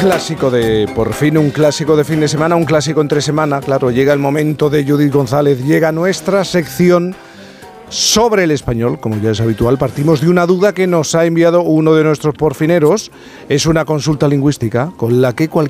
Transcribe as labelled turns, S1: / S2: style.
S1: Por fin un clásico de fin de semana, un clásico entre semana. Claro, llega el momento de Judith González, llega nuestra sección sobre el Español, como ya es habitual. Partimos de una duda que nos ha enviado uno de nuestros porfineros. Es una consulta lingüística con la que